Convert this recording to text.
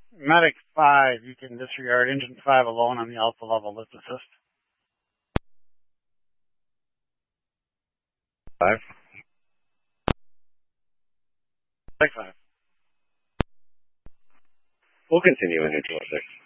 Medic 5, you can disregard engine 5 alone on the alpha level lift assist. 5. Medic 5. We'll continue in neutral 6.